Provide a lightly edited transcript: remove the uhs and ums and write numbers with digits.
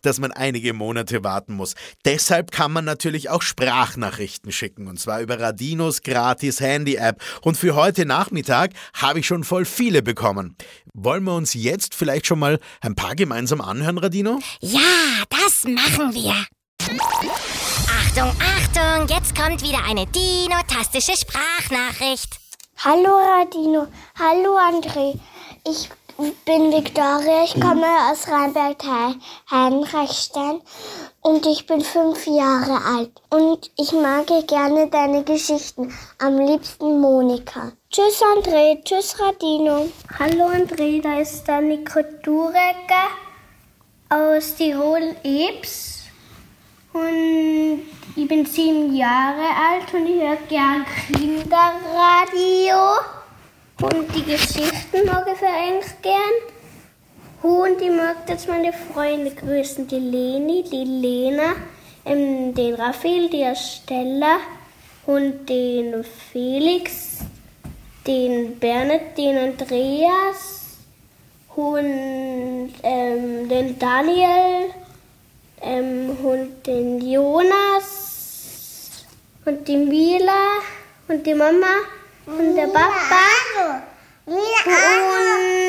dass man einige Monate warten muss. Deshalb kann man natürlich auch Sprachnachrichten schicken, und zwar über Radinos gratis Handy-App. Und für heute Nachmittag habe ich schon voll viele bekommen. Wollen wir uns jetzt vielleicht schon mal ein paar gemeinsam anhören, Radino? Ja, das machen wir. Achtung, Achtung, jetzt kommt wieder eine dinotastische Sprachnachricht. Hallo Radino, hallo André. Ich bin Viktoria, ich komme aus Rheinberg-Heinrichstein und ich bin 5 Jahre alt. Und ich mag gerne deine Geschichten, am liebsten Monika. Tschüss André, tschüss Radino. Hallo André, da ist der Nico Durecker aus Tirol-Ebs. Und ich bin 7 Jahre alt und ich höre gern Kinderradio. Und die Geschichten mag ich eigentlich gern. Und ich mag jetzt meine Freunde grüßen. Die Leni, die Lena, den Raphael, die Stella und den Felix, den Bernhard, den Andreas und den Daniel und den Jonas und die Mila und die Mama und der Papa und